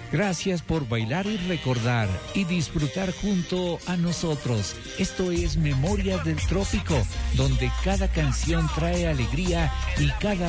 Gracias por bailar y recordar y disfrutar junto a nosotros. Esto es Memorias del Trópico, donde cada canción trae alegría y cada